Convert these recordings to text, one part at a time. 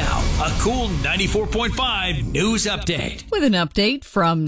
Now, a cool 94.5 news update. With an update from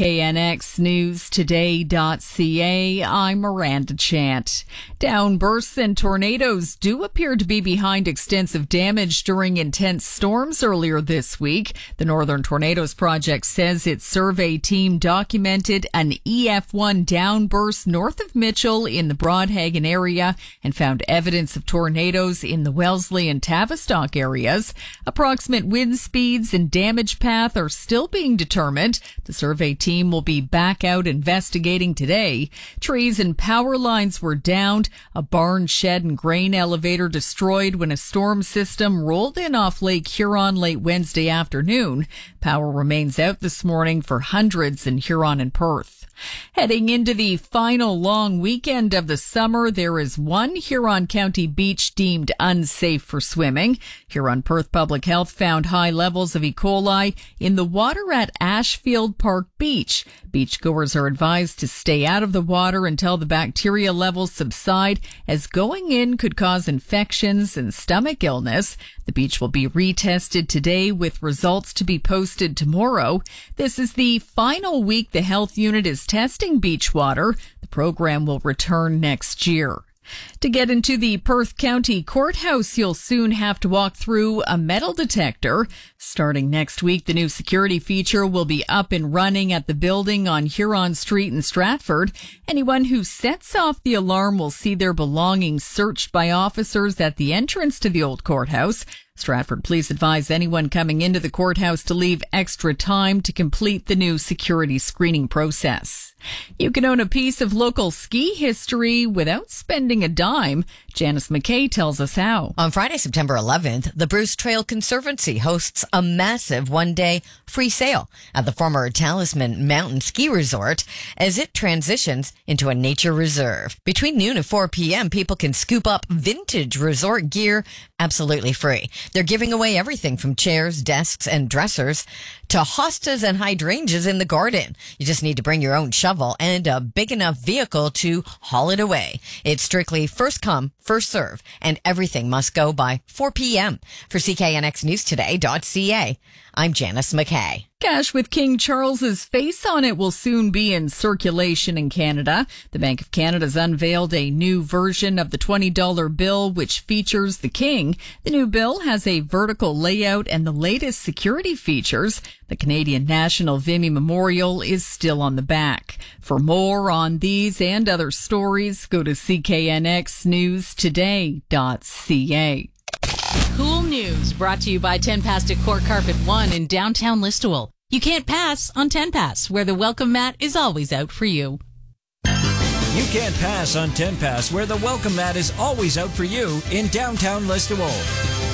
CKNXNewsToday.ca, I'm Miranda Chant. Downbursts and tornadoes do appear to be behind extensive damage during intense storms earlier this week. The Northern Tornadoes Project says its survey team documented an EF1 downburst north of Mitchell in the Broadhaven area and found evidence of tornadoes in the Wellesley and Tavistock areas. Approximate wind speeds and damage path are still being determined. The survey team will be back out investigating today. Trees and power lines were downed. A barn, shed, and grain elevator destroyed when a storm system rolled in off Lake Huron late Wednesday afternoon. Power remains out this morning for hundreds in Huron and Perth. Heading into the final long weekend of the summer, there is one Huron County beach deemed unsafe for swimming. Huron-Perth Public Health found high levels of E. coli in the water at Ashfield Park Beach. Beachgoers are advised to stay out of the water until the bacteria levels subside, as going in could cause infections and stomach illness. The beach will be retested today with results to be posted tomorrow. This is the final week the health unit is testing beach water. The program will return next year. To get into the Perth County Courthouse, you'll soon have to walk through a metal detector. Starting next week, the new security feature will be up and running at the building on Huron Street in Stratford. Anyone who sets off the alarm will see their belongings searched by officers at the entrance to the old courthouse. Stratford Police advise anyone coming into the courthouse to leave extra time to complete the new security screening process. You can own a piece of local ski history without spending a dime. Janice McKay tells us how. On Friday, September 11th, the Bruce Trail Conservancy hosts a massive one-day free sale at the former Talisman Mountain Ski Resort as it transitions into a nature reserve. Between noon and 4 p.m., people can scoop up vintage resort gear absolutely free. They're giving away everything from chairs, desks, and dressers to hostas and hydrangeas in the garden. You just need to bring your own shovel and a big enough vehicle to haul it away. It's strictly first come, first serve, and everything must go by 4 p.m. For CKNXNewsToday.ca, I'm Janice McKay. Cash with King Charles's face on it will soon be in circulation in Canada. The Bank of Canada's unveiled a new version of the $20 bill, which features the King. The new bill has a vertical layout and the latest security features. The Canadian National Vimy Memorial is still on the back. For more on these and other stories, go to CKNXNewsToday.ca. Cool news brought to you by 10 Past at Court Carpet 1 in downtown Listowel. You can't pass on 10 Pass, where the welcome mat is always out for you. You can't pass on 10 Pass, where the welcome mat is always out for you in downtown Listowel.